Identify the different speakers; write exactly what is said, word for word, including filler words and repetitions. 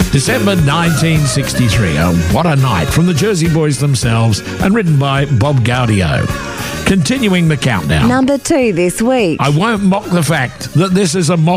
Speaker 1: December nineteen sixty-three. Oh, what a night from the Jersey Boys themselves and written by Bob Gaudio. Continuing the countdown.
Speaker 2: Number two this week.
Speaker 1: I won't mock the fact that this is a mock